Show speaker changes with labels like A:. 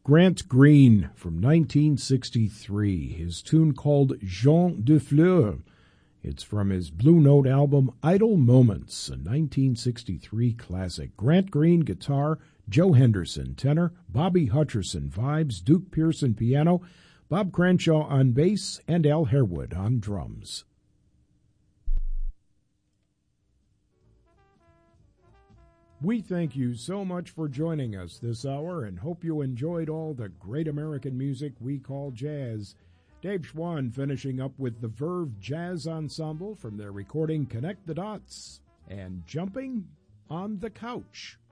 A: Grant Green from 1963, his tune called Jean de Fleur. It's from his Blue Note album Idle Moments, a 1963 classic. Grant Green, guitar, Joe Henderson, tenor, Bobby Hutcherson, vibes, Duke Pearson, piano, Bob Cranshaw on bass, and Al Harewood on drums. We thank you so much for joining us this hour and hope you enjoyed all the great American music we call jazz. Dave Schwann finishing up with the Verve Jazz Ensemble from their recording Connect the Dots and Jumping on the Couch.